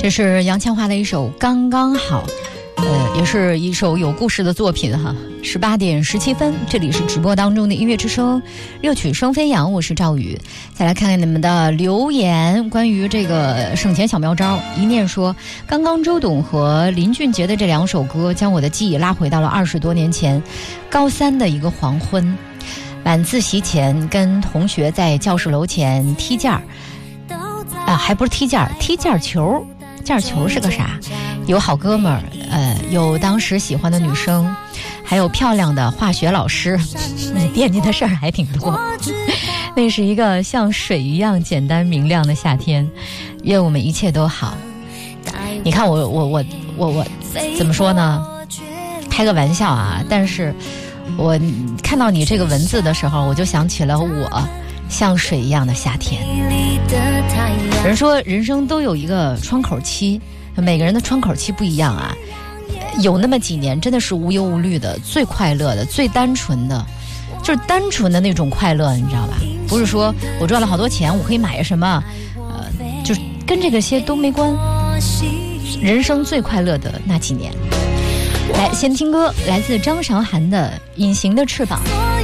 这是杨千嬅的一首《刚刚好》，也是一首有故事的作品哈。18点17分，这里是直播当中的音乐之声，热曲声飞扬，我是赵宇。再来看看你们的留言，关于这个省钱小妙招。一念说，刚刚周董和林俊杰的这2首歌，将我的记忆拉回到了20多年前，高3的一个黄昏，晚自习前跟同学在教室楼前踢毽儿，还不是踢毽儿，踢毽球。毽球是个啥？有好哥们儿，有当时喜欢的女生，还有漂亮的化学老师，你惦记的事儿还挺多。那是一个像水一样简单明亮的夏天，愿我们一切都好。你看我怎么说呢？开个玩笑啊！但是我看到你这个文字的时候，我就想起了我像水一样的夏天。人说人生都有一个窗口期，每个人的窗口期不一样啊。有那么几年真的是无忧无虑的，最快乐的，最单纯的，就是单纯的那种快乐，你知道吧？不是说我赚了好多钱我可以买什么，就是跟这个些都没关。人生最快乐的那几年。来，先听歌，来自张韶涵的《隐形的翅膀》。